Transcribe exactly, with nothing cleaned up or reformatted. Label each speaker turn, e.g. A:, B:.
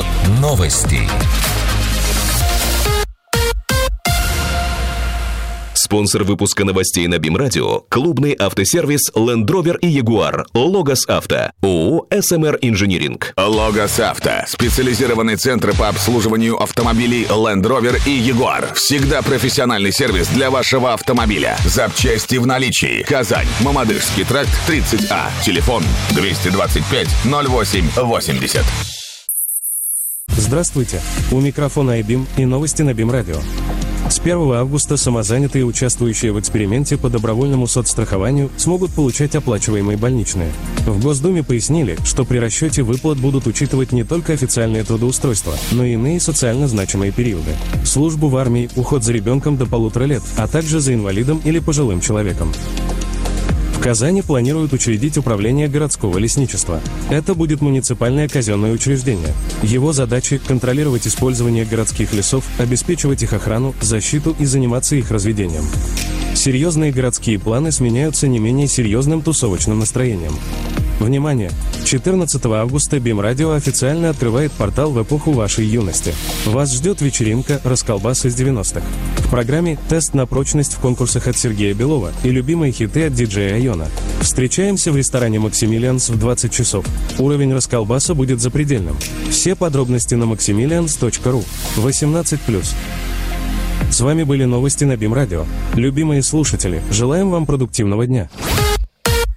A: новости. Спонсор выпуска новостей на БИМ-радио – клубный автосервис Land Rover и Jaguar Logos Авто, ООО эс эм эр Инжиниринг.
B: Logos Авто – специализированный центр по обслуживанию автомобилей Land Rover и Jaguar. Всегда профессиональный сервис для вашего автомобиля. Запчасти в наличии. Казань, Мамадышский тракт, тридцать А. Телефон двести двадцать пять ноль восемь восемьдесят.
C: Здравствуйте. У микрофона iBeam и новости на БИМ-радио. С первого августа самозанятые, участвующие в эксперименте по добровольному соцстрахованию, смогут получать оплачиваемые больничные. В Госдуме пояснили, что при расчете выплат будут учитывать не только официальное трудоустройство, но и иные социально значимые периоды. Службу в армии, уход за ребенком до полутора лет, а также за инвалидом или пожилым человеком. В Казани планируют учредить управление городского лесничества. Это будет муниципальное казенное учреждение. Его задачи – контролировать использование городских лесов, обеспечивать их охрану, защиту и заниматься их разведением. Серьезные городские планы сменяются не менее серьезным тусовочным настроением. Внимание! четырнадцатого августа БИМ-радио официально открывает портал в эпоху вашей юности. Вас ждет вечеринка «Расколбас из девяностых». В программе тест на прочность в конкурсах от Сергея Белова и любимые хиты от диджея Айона. Встречаемся в ресторане «Максимилианс» в двадцать часов. Уровень расколбаса будет запредельным. Все подробности на максимилианс точка ру. восемнадцать плюс. С вами были новости на БИМ-радио. Любимые слушатели, желаем вам продуктивного дня.